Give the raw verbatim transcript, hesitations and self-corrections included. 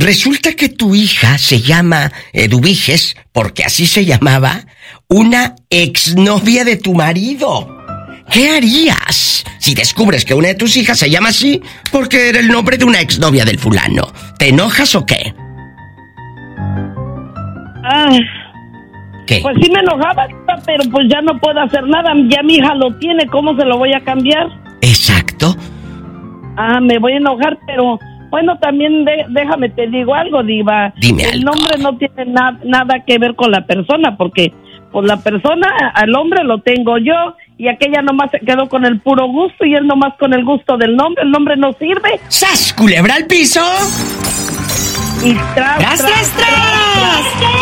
Resulta que tu hija se llama Eduviges, porque así se llamaba, una exnovia de tu marido. ¿Qué harías si descubres que una de tus hijas se llama así porque era el nombre de una exnovia del fulano? ¿Te enojas o qué? Ay, ¿Qué? pues sí me enojaba, pero pues ya no puedo hacer nada. Ya mi hija lo tiene, ¿cómo se lo voy a cambiar? Exacto. Ah, me voy a enojar, pero bueno, también de, déjame te digo algo, Diva. Dime El algo. nombre no tiene na, nada que ver con la persona, porque pues la persona, al hombre lo tengo yo, y aquella nomás se quedó con el puro gusto, y él nomás con el gusto del nombre. El nombre no sirve. ¡Sas, culebra al piso! Y tras, ¡Tras, tras, tras!